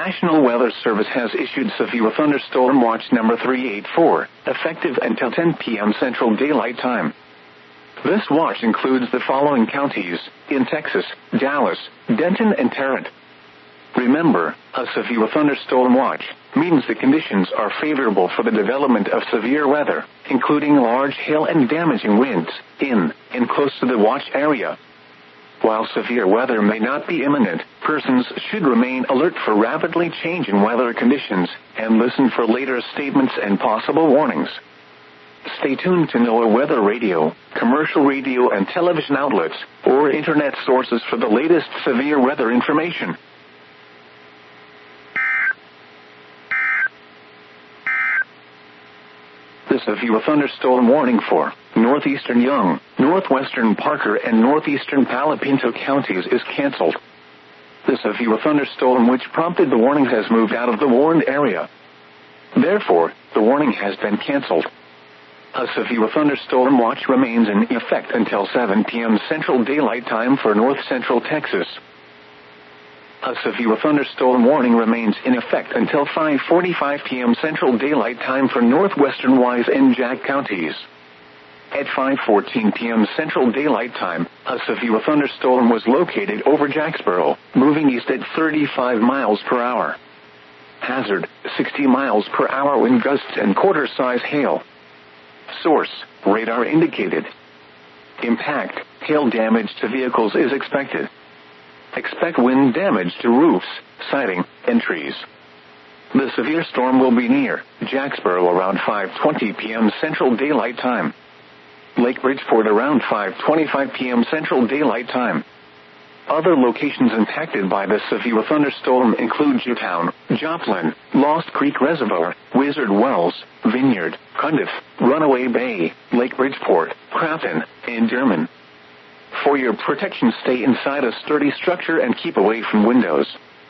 National Weather Service has issued severe thunderstorm watch number 384, effective until 10 p.m. Central Daylight Time. This watch includes the following counties in Texas: Dallas, Denton, and Tarrant. Remember, a severe thunderstorm watch means the conditions are favorable for the development of severe weather, including large hail and damaging winds, in and close to the watch area. While severe weather may not be imminent, persons should remain alert for rapidly changing weather conditions and listen for later statements and possible warnings. Stay tuned to NOAA Weather Radio, commercial radio and television outlets, or internet sources for the latest severe weather information. The severe thunderstorm warning for northeastern Young, northwestern Parker, and northeastern Palo Pinto counties is canceled. The severe thunderstorm which prompted the warning has moved out of the warned area. Therefore, the warning has been canceled. A severe thunderstorm watch remains in effect until 7 p.m. Central Daylight Time for north central Texas. A severe thunderstorm warning remains in effect until 5:45 p.m. Central Daylight Time for northwestern Wise and Jack counties. At 5:14 p.m. Central Daylight Time, a severe thunderstorm was located over Jacksboro, moving east at 35 miles per hour. Hazard: 60 miles per hour wind gusts and quarter-size hail. Source: radar indicated. Impact: hail damage to vehicles is expected. Expect wind damage to roofs, siding, and trees. The severe storm will be near Jacksboro around 5:20 p.m. Central Daylight Time. Lake Bridgeport around 5:25 p.m. Central Daylight Time. Other locations impacted by the severe thunderstorm include Jewtown, Joplin, Lost Creek Reservoir, Wizard Wells, Vineyard, Cundiff, Runaway Bay, Lake Bridgeport, Crafton, and Derman. For your protection, stay inside a sturdy structure and keep away from windows.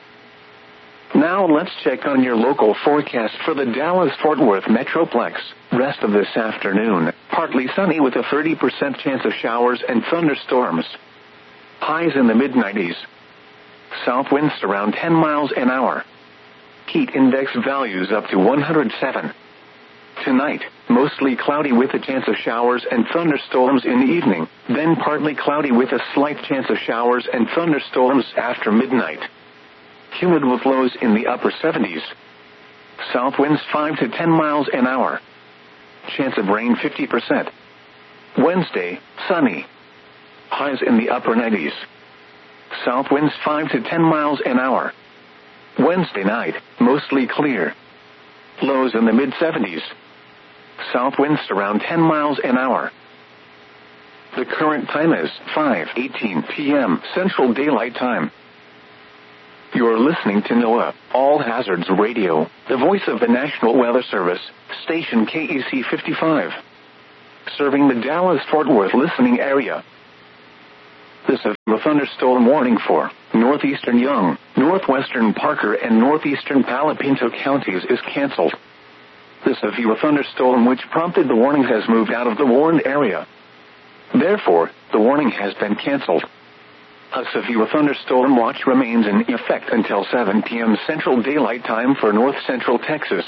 Now let's check on your local forecast for the Dallas-Fort Worth Metroplex. Rest of this afternoon, partly sunny with a 30% chance of showers and thunderstorms. Highs in the mid-90s. South winds around 10 miles an hour. Heat index values up to 107. Tonight, mostly cloudy with a chance of showers and thunderstorms in the evening, then partly cloudy with a slight chance of showers and thunderstorms after midnight. Humid with lows in the upper 70s. South winds 5 to 10 miles an hour. Chance of rain 50%. Wednesday, sunny. Highs in the upper 90s. South winds 5 to 10 miles an hour. Wednesday night, mostly clear. Lows in the mid-70s. South winds around 10 miles an hour. The current time is 5:18 p.m. Central Daylight Time. You're listening to NOAA All Hazards Radio, the voice of the National Weather Service, station KEC 55. Serving the Dallas-Fort Worth listening area. This is a thunderstorm warning for northeastern Young, northwestern Parker, and northeastern Palo Pinto counties is canceled. The severe thunderstorm which prompted the warning has moved out of the warned area. Therefore, the warning has been canceled. A severe thunderstorm watch remains in effect until 7 p.m. Central Daylight Time for north central Texas.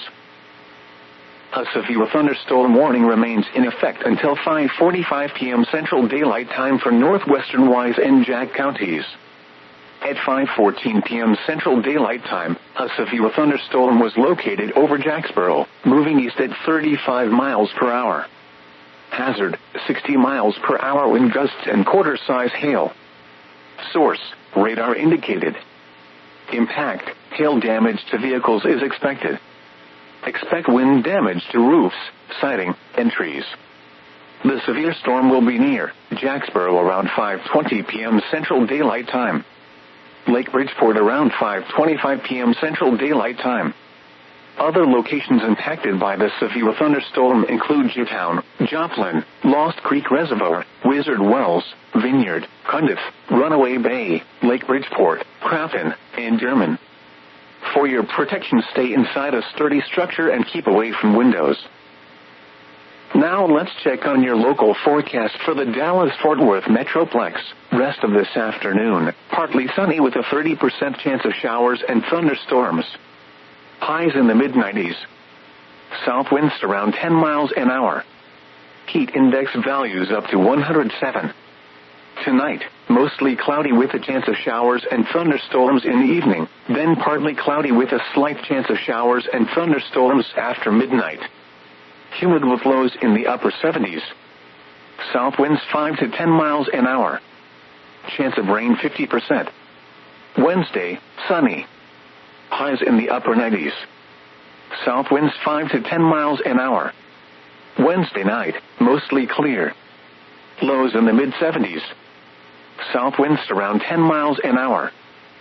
A severe thunderstorm warning remains in effect until 5:45 p.m. Central Daylight Time for northwestern Wise and Jack counties. At 5:14 p.m. Central Daylight Time, a severe thunderstorm was located over Jacksboro, moving east at 35 miles per hour. Hazard: 60 miles per hour wind gusts and quarter-size hail. Source: radar indicated. Impact: hail damage to vehicles is expected. Expect wind damage to roofs, siding, and trees. The severe storm will be near Jacksboro around 5:20 p.m. Central Daylight Time. Lake Bridgeport around 5:25 p.m. Central Daylight Time. Other locations impacted by the severe thunderstorm include Jewtown, Joplin, Lost Creek Reservoir, Wizard Wells, Vineyard, Cundiff, Runaway Bay, Lake Bridgeport, Crafton, and Derman. For your protection, stay inside a sturdy structure and keep away from windows. Now let's check on your local forecast for the Dallas-Fort Worth Metroplex. Rest of this afternoon, partly sunny with a 30% chance of showers and thunderstorms. Highs in the mid-90s. South winds around 10 miles an hour. Heat index values up to 107. Tonight, mostly cloudy with a chance of showers and thunderstorms in the evening, then partly cloudy with a slight chance of showers and thunderstorms after midnight. Humid with lows in the upper 70s. South winds 5 to 10 miles an hour. Chance of rain 50%. Wednesday, sunny. Highs in the upper 90s. South winds 5 to 10 miles an hour. Wednesday night, mostly clear. Lows in the mid-70s. South winds around 10 miles an hour.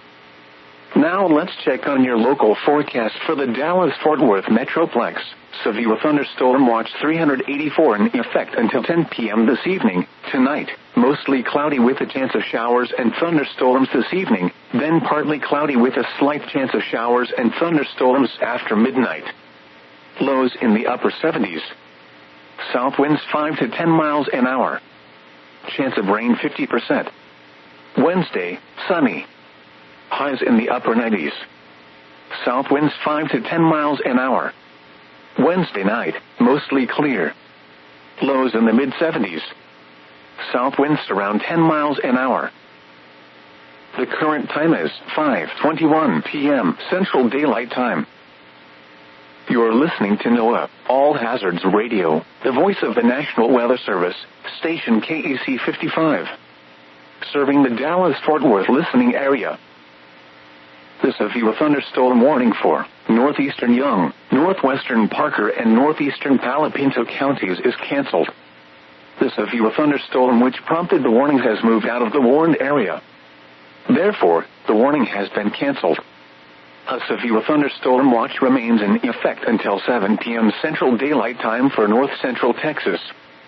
Now let's check on your local forecast for the Dallas-Fort Worth Metroplex. Severe thunderstorm watch 384 in effect until 10 p.m. this evening. Tonight, mostly cloudy with a chance of showers and thunderstorms this evening, then partly cloudy with a slight chance of showers and thunderstorms after midnight. Lows in the upper 70s. South winds 5 to 10 miles an hour. Chance of rain 50%. Wednesday, sunny. Highs in the upper 90s. South winds 5 to 10 miles an hour. Wednesday night, mostly clear. Lows in the mid-70s. South winds around 10 miles an hour. The current time is 5:21 p.m. Central Daylight Time. You're listening to NOAA, All Hazards Radio, the voice of the National Weather Service, station KEC 55. Serving the Dallas-Fort Worth listening area. This severe thunderstorm warning for northeastern Young, northwestern Parker, and northeastern Palo Pinto counties is canceled. This severe thunderstorm which prompted the warnings has moved out of the warned area. Therefore, the warning has been canceled. A severe thunderstorm watch remains in effect until 7 p.m. Central Daylight Time for north central Texas.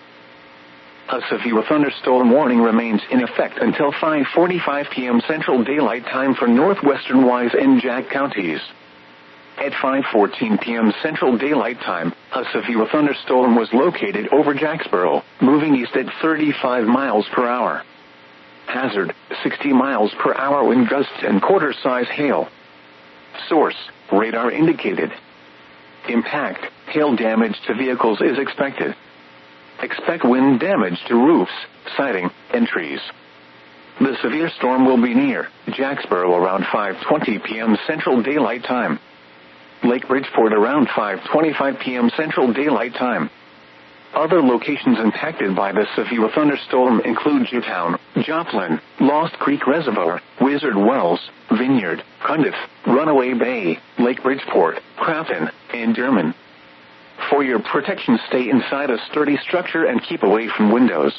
A severe thunderstorm warning remains in effect until 5:45 p.m. Central Daylight Time for northwestern Wise and Jack counties. At 5:14 p.m. Central Daylight Time, a severe thunderstorm was located over Jacksboro, moving east at 35 miles per hour. Hazard, 60 miles per hour wind gusts and quarter-size hail. Source, radar indicated. Impact, hail damage to vehicles is expected. Expect wind damage to roofs, siding, and trees. The severe storm will be near Jacksboro around 5:20 p.m. Central Daylight Time. Lake Bridgeport around 5:25 p.m. Central Daylight Time. Other locations impacted by the severe thunderstorm include Jewtown, Joplin, Lost Creek Reservoir, Wizard Wells, Vineyard, Cundiff, Runaway Bay, Lake Bridgeport, Crafton, and Derman. For your protection, stay inside a sturdy structure and keep away from windows.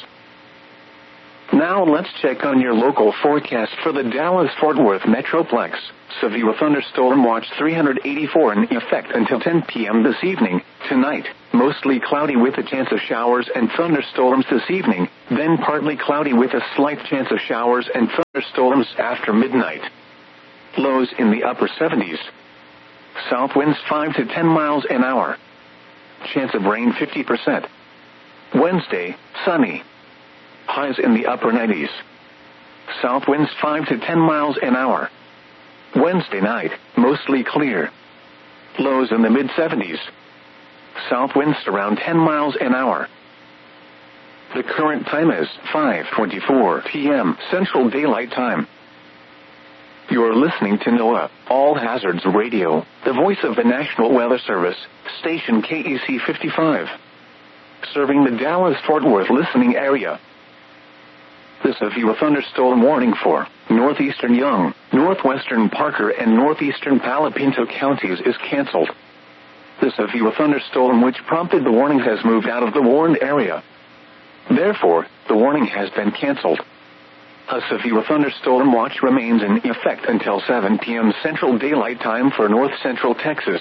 Now let's check on your local forecast for the Dallas-Fort Worth Metroplex. Severe thunderstorm watch 384 in effect until 10 p.m. this evening. Tonight, mostly cloudy with a chance of showers and thunderstorms this evening, then partly cloudy with a slight chance of showers and thunderstorms after midnight. Lows in the upper 70s. South winds 5 to 10 miles an hour. Chance of rain 50%. Wednesday, sunny. Highs in the upper 90s. South winds 5 to 10 miles an hour. Wednesday night, mostly clear. Lows in the mid-70s. South winds around 10 miles an hour. The current time is 5:24 p.m. Central Daylight Time. You're listening to NOAA, All Hazards Radio, the voice of the National Weather Service, station KEC 55. Serving the Dallas-Fort Worth listening area. This severe thunderstorm warning for northeastern Young, northwestern Parker, and northeastern Palo Pinto counties is canceled. The severe thunderstorm which prompted the warnings has moved out of the warned area. Therefore, the warning has been canceled. A severe thunderstorm watch remains in effect until 7 p.m. Central Daylight Time for north central Texas.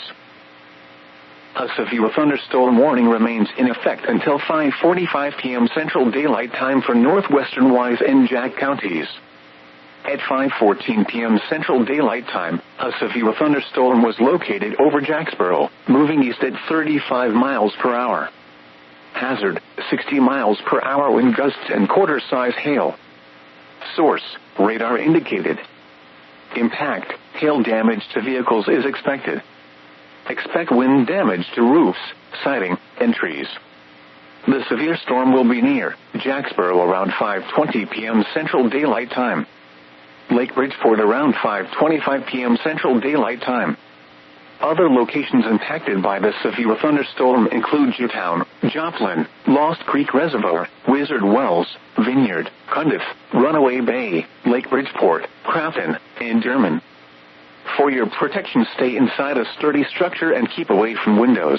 A severe thunderstorm warning remains in effect until 5:45 p.m. Central Daylight Time for northwestern Wise and Jack counties. At 5:14 p.m. Central Daylight Time, a severe thunderstorm was located over Jacksboro, moving east at 35 miles per hour. Hazard, 60 miles per hour wind gusts and quarter-size hail. Source, radar indicated. Impact, hail damage to vehicles is expected. Expect wind damage to roofs, siding, and trees. The severe storm will be near Jacksboro around 5:20 p.m. Central Daylight Time. Lake Bridgeport around 5:25 p.m. Central Daylight Time. Other locations impacted by the severe thunderstorm include Jewtown, Joplin, Lost Creek Reservoir, Wizard Wells, Vineyard, Cundiff, Runaway Bay, Lake Bridgeport, Crafton, and Derman. For your protection, stay inside a sturdy structure and keep away from windows.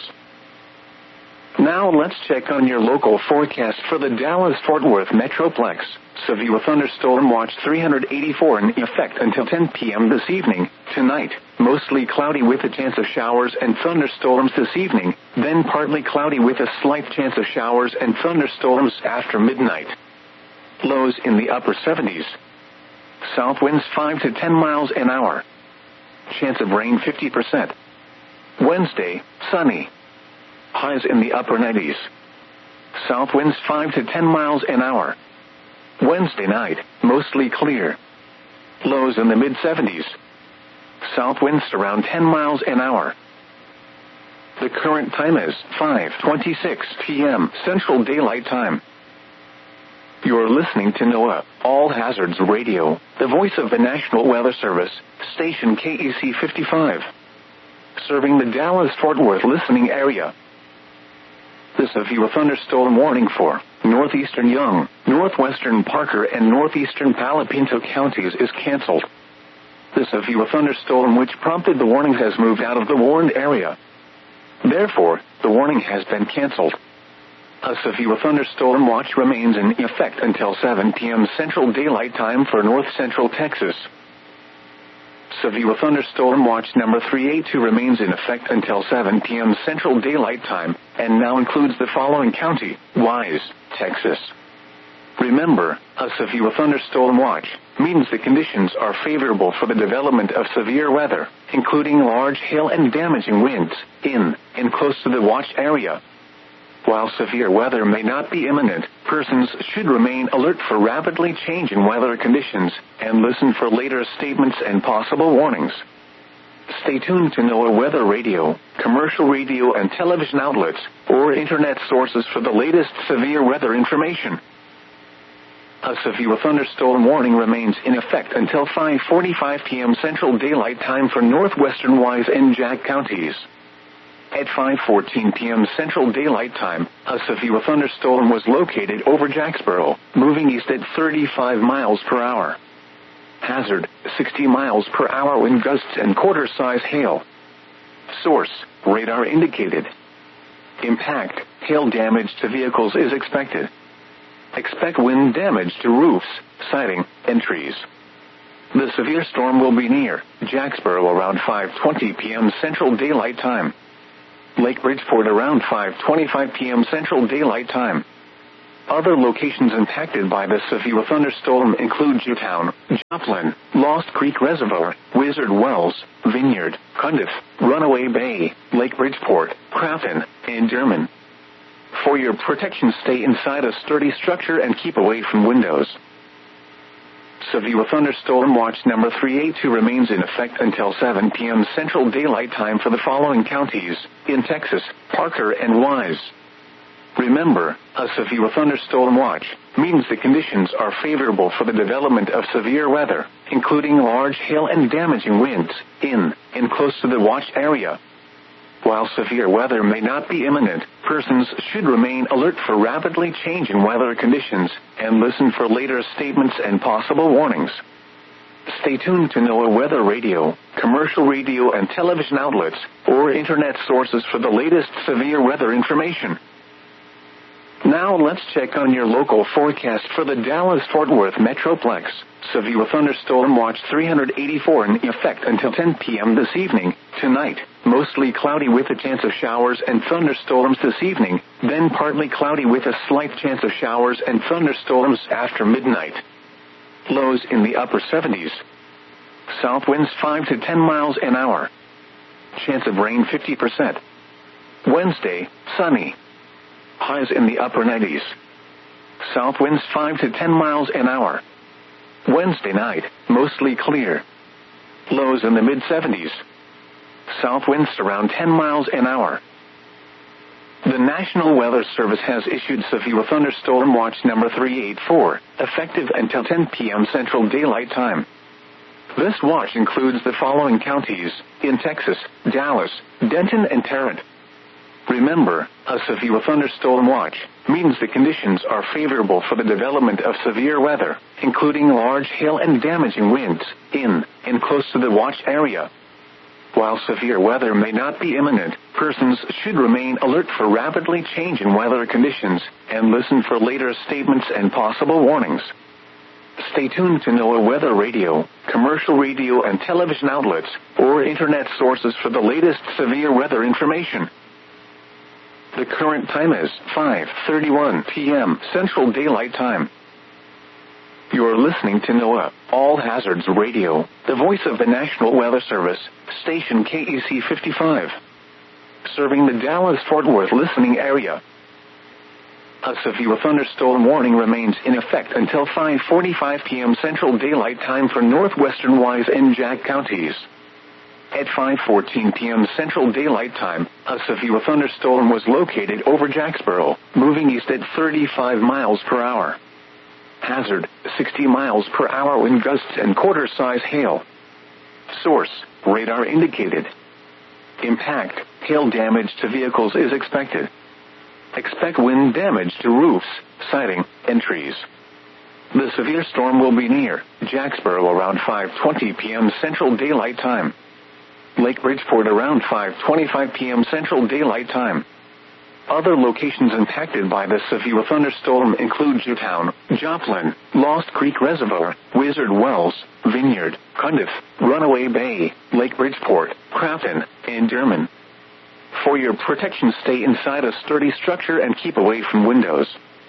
Now let's check on your local forecast for the Dallas-Fort Worth Metroplex. Severe thunderstorm watch 384 in effect until 10 p.m. this evening. Tonight, mostly cloudy with a chance of showers and thunderstorms this evening, then partly cloudy with a slight chance of showers and thunderstorms after midnight. Lows in the upper 70s. South winds 5 to 10 miles an hour. Chance of rain 50%. Wednesday, sunny. Highs in the upper 90s. South winds 5 to 10 miles an hour. Wednesday night, mostly clear. Lows in the mid-70s. South winds around 10 miles an hour. The current time is 5:26 p.m. Central Daylight Time. You're listening to NOAA All Hazards Radio, the voice of the National Weather Service, station KEC 55. Serving the Dallas-Fort Worth listening area. The severe thunderstorm warning for northeastern Young, northwestern Parker, and northeastern Palo Pinto counties is canceled. The severe thunderstorm which prompted the warning has moved out of the warned area. Therefore, the warning has been canceled. A severe thunderstorm watch remains in effect until 7 p.m. Central Daylight Time for north central Texas. Severe thunderstorm watch number 382 remains in effect until 7 p.m. Central Daylight Time, and now includes the following county: Wise, Texas. Remember, a severe thunderstorm watch means the conditions are favorable for the development of severe weather, including large hail and damaging winds, in and close to the watch area. While severe weather may not be imminent, persons should remain alert for rapidly changing weather conditions and listen for later statements and possible warnings. Stay tuned to NOAA Weather Radio, commercial radio and television outlets, or internet sources for the latest severe weather information. A severe thunderstorm warning remains in effect until 5:45 p.m. Central Daylight Time for northwestern Wise and Jack counties. At 5:14 p.m. Central Daylight Time, a severe thunderstorm was located over Jacksboro, moving east at 35 miles per hour. Hazard, 60 miles per hour wind gusts and quarter-size hail. Source, radar indicated. Impact, hail damage to vehicles is expected. Expect wind damage to roofs, siding, and trees. The severe storm will be near Jacksboro around 5:20 p.m. Central Daylight Time. Lake Bridgeport around 5:25 p.m. Central Daylight Time. Other locations impacted by the severe thunderstorm include Jewtown, Joplin, Lost Creek Reservoir, Wizard Wells, Vineyard, Cundiff, Runaway Bay, Lake Bridgeport, Crafton, and Derman. For your protection, stay inside a sturdy structure and keep away from windows. Severe thunderstorm watch number 382 remains in effect until 7 p.m. Central Daylight Time for the following counties in Texas: Parker and Wise. Remember, a severe thunderstorm watch means the conditions are favorable for the development of severe weather, including large hail and damaging winds, in and close to the watch area. While severe weather may not be imminent, persons should remain alert for rapidly changing weather conditions and listen for later statements and possible warnings. Stay tuned to NOAA Weather Radio, commercial radio and television outlets, or internet sources for the latest severe weather information. Now let's check on your local forecast for the Dallas-Fort Worth Metroplex. Severe thunderstorm watch 384 in effect until 10 p.m. this evening. Tonight, mostly cloudy with a chance of showers and thunderstorms this evening, then partly cloudy with a slight chance of showers and thunderstorms after midnight. Lows in the upper 70s. South winds 5 to 10 miles an hour. Chance of rain 50%. Wednesday, sunny. Highs in the upper 90s. South winds 5 to 10 miles an hour. Wednesday night, mostly clear. Lows in the mid-70s. South winds around 10 miles an hour. The National Weather Service has issued severe thunderstorm watch number 384, effective until 10 p.m. Central Daylight Time. This watch includes the following counties in Texas: Dallas, Denton, and Tarrant. Remember, a severe thunderstorm watch means the conditions are favorable for the development of severe weather, including large hail and damaging winds, in and close to the watch area. While severe weather may not be imminent, persons should remain alert for rapidly changing weather conditions and listen for later statements and possible warnings. Stay tuned to NOAA Weather Radio, commercial radio and television outlets, or internet sources for the latest severe weather information. The current time is 5:31 p.m. Central Daylight Time. You're listening to NOAA All Hazards Radio, the voice of the National Weather Service, station KEC 55. Serving the Dallas-Fort Worth listening area. A severe thunderstorm warning remains in effect until 5:45 p.m. Central Daylight Time for northwestern Wise and Jack counties. At 5:14 p.m. Central Daylight Time, a severe thunderstorm was located over Jacksboro, moving east at 35 miles per hour. Hazard, 60 miles per hour wind gusts and quarter-size hail. Source, radar indicated. Impact, hail damage to vehicles is expected. Expect wind damage to roofs, siding, and trees. The severe storm will be near Jacksboro around 5:20 p.m. Central Daylight Time. Lake Bridgeport around 5:25 p.m. Central Daylight Time. Other locations impacted by the severe thunderstorm include Jewtown, Joplin, Lost Creek Reservoir, Wizard Wells, Vineyard, Cundiff, Runaway Bay, Lake Bridgeport, Crafton, and Derman. For your protection, stay inside a sturdy structure and keep away from windows.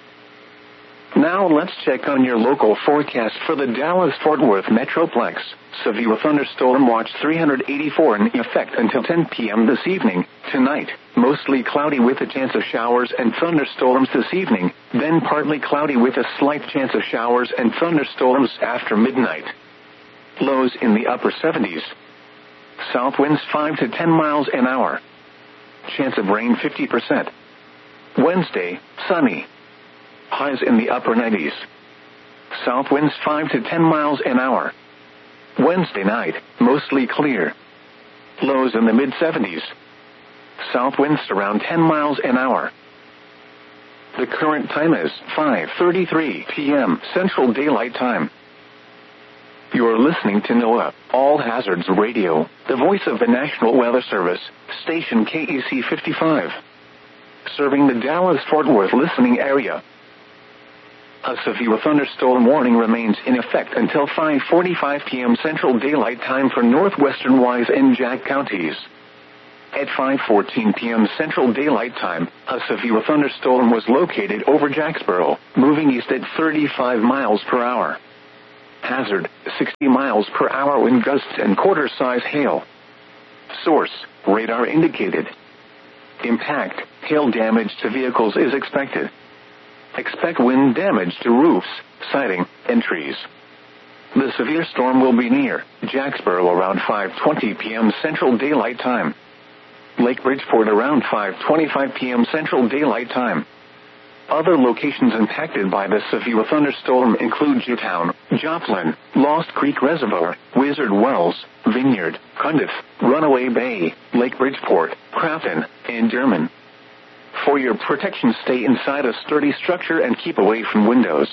Now let's check on your local forecast for the Dallas-Fort Worth Metroplex. Severe thunderstorm watch 384 in effect until 10 p.m. this evening. Tonight, mostly cloudy with a chance of showers and thunderstorms this evening, then partly cloudy with a slight chance of showers and thunderstorms after midnight. Lows in the upper 70s. South winds 5 to 10 miles an hour. Chance of rain 50%. Wednesday, sunny. Highs in the upper 90s. South winds 5 to 10 miles an hour. Wednesday night, mostly clear. Lows in the mid-70s. South winds around 10 miles an hour. The current time is 5:33 p.m. Central Daylight Time. You're listening to NOAA All Hazards Radio, the voice of the National Weather Service, station KEC 55. Serving the Dallas-Fort Worth listening area. A severe thunderstorm warning remains in effect until 5:45 p.m. Central Daylight Time for northwestern Wise and Jack counties. At 5:14 p.m. Central Daylight Time, a severe thunderstorm was located over Jacksboro, moving east at 35 miles per hour. Hazard, 60 miles per hour wind gusts and quarter-size hail. Source, radar indicated. Impact, hail damage to vehicles is expected. Expect wind damage to roofs, siding, and trees. The severe storm will be near Jacksboro around 5:20 p.m. Central Daylight Time. Lake Bridgeport around 5:25 p.m. Central Daylight Time. Other locations impacted by the severe thunderstorm include Jewtown, Joplin, Lost Creek Reservoir, Wizard Wells, Vineyard, Cundiff, Runaway Bay, Lake Bridgeport, Crafton, and Derman. For your protection, stay inside a sturdy structure and keep away from windows.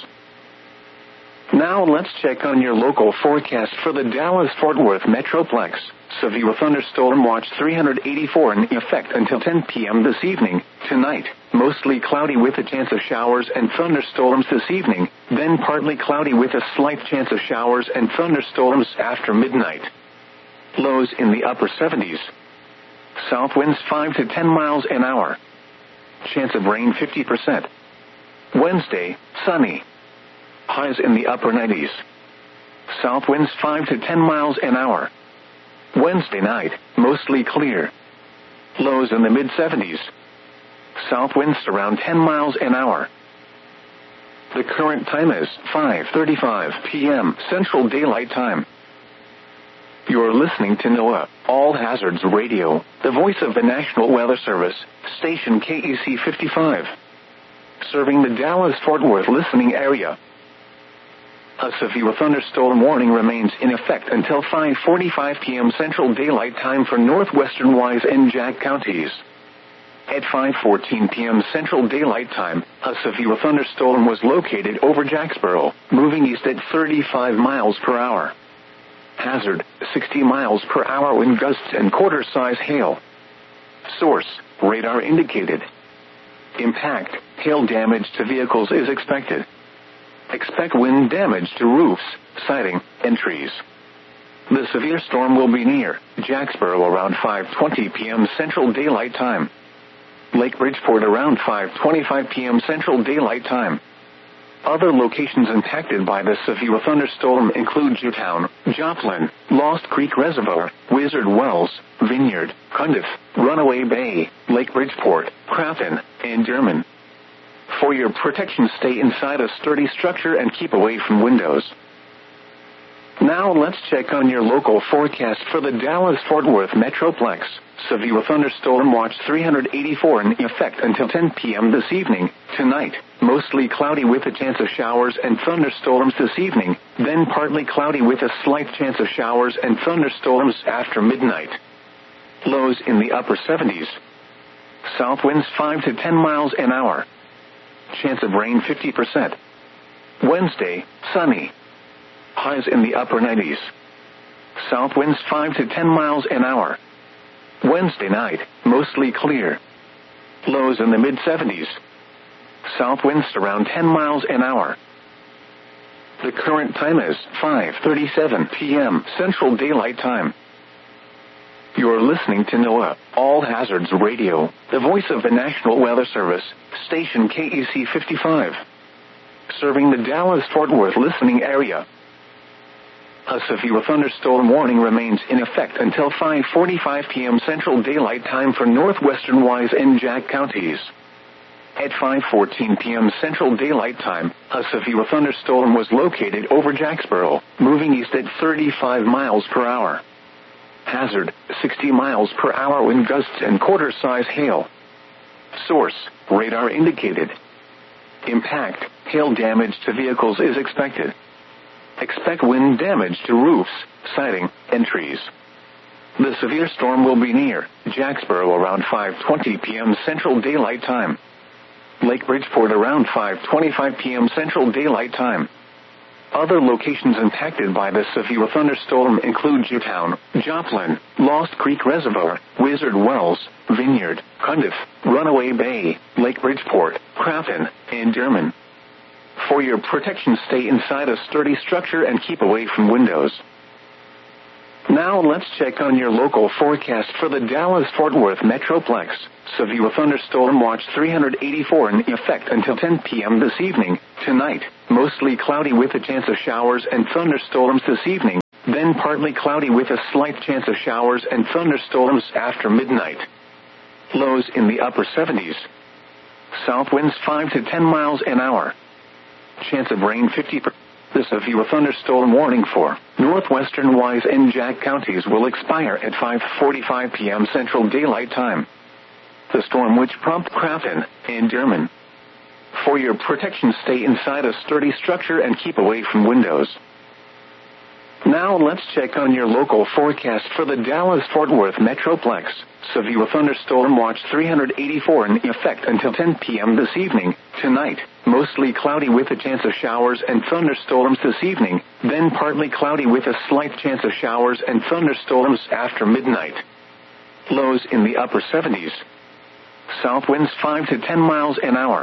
Now let's check on your local forecast for the Dallas-Fort Worth Metroplex. Severe thunderstorm watch 384 in effect until 10 p.m. this evening. Tonight, mostly cloudy with a chance of showers and thunderstorms this evening, then partly cloudy with a slight chance of showers and thunderstorms after midnight. Lows in the upper 70s. South winds 5 to 10 miles an hour. Chance of rain 50%. Wednesday, sunny. Highs in the upper 90s. South winds 5 to 10 miles an hour. Wednesday night, mostly clear. Lows in the mid-70s. South winds around 10 miles an hour. The current time is 5:35 p.m. Central Daylight Time. You're listening to NOAA, All Hazards Radio, the voice of the National Weather Service, station KEC 55. Serving the Dallas-Fort Worth listening area. A severe thunderstorm warning remains in effect until 5:45 p.m. Central Daylight Time for northwestern Wise and Jack counties. At 5:14 p.m. Central Daylight Time, a severe thunderstorm was located over Jacksboro, moving east at 35 miles per hour. Hazard, 60 miles per hour wind gusts and quarter-size hail. Source, radar indicated. Impact, hail damage to vehicles is expected. Expect wind damage to roofs, siding, and trees. The severe storm will be near Jacksboro around 5:20 p.m. Central Daylight Time. Lake Bridgeport around 5:25 p.m. Central Daylight Time. Other locations impacted by the severe thunderstorm include Jewtown, Joplin, Lost Creek Reservoir, Wizard Wells, Vineyard, Cundiff, Runaway Bay, Lake Bridgeport, Crafton, and Derman. For your protection, stay inside a sturdy structure and keep away from windows. Now let's check on your local forecast for the Dallas-Fort Worth Metroplex. Severe thunderstorm watch 384 in effect until 10 p.m. this evening. Tonight, mostly cloudy with a chance of showers and thunderstorms this evening, then partly cloudy with a slight chance of showers and thunderstorms after midnight. Lows in the upper 70s. South winds 5 to 10 miles an hour. Chance of rain 50%. Wednesday, sunny. Highs in the upper 90s. South winds 5 to 10 miles an hour. Wednesday night, mostly clear. Lows in the mid-70s. South winds around 10 miles an hour. The current time is 5:37 p.m. Central Daylight Time. You're listening to NOAA, All Hazards Radio, the voice of the National Weather Service, station KEC 55. Serving the Dallas-Fort Worth listening area. A severe thunderstorm warning remains in effect until 5:45 p.m. Central Daylight Time for northwestern Wise and Jack counties. At 5:14 p.m. Central Daylight Time, a severe thunderstorm was located over Jacksboro, moving east at 35 miles per hour. Hazard, 60 miles per hour wind gusts and quarter-size hail. Source, radar indicated. Impact, hail damage to vehicles is expected. Expect wind damage to roofs, siding, and trees. The severe storm will be near Jacksboro around 5:20 p.m. Central Daylight Time. Lake Bridgeport around 5:25 p.m. Central Daylight Time. Other locations impacted by the severe thunderstorm include Jewtown, Joplin, Lost Creek Reservoir, Wizard Wells, Vineyard, Cundiff, Runaway Bay, Lake Bridgeport, Crafton, and Derman. For your protection, stay inside a sturdy structure and keep away from windows. Now let's check on your local forecast for the Dallas-Fort Worth Metroplex. Severe thunderstorm watch 384 in effect until 10 p.m. this evening. Tonight, mostly cloudy with a chance of showers and thunderstorms this evening, then partly cloudy with a slight chance of showers and thunderstorms after midnight. Lows in the upper 70s. South winds 5 to 10 miles an hour. Chance of rain 50%. The severe thunderstorm warning for northwestern Wise and Jack counties will expire at 5:45 p.m. Central Daylight Time. The storm which prompt Crafton and Derman. For your protection, stay inside a sturdy structure and keep away from windows. Now let's check on your local forecast for the Dallas-Fort Worth Metroplex. Severe thunderstorm watch 384 in effect until 10 p.m. this evening. Tonight, mostly cloudy with a chance of showers and thunderstorms this evening, then partly cloudy with a slight chance of showers and thunderstorms after midnight. Lows in the upper 70s. South winds 5 to 10 miles an hour.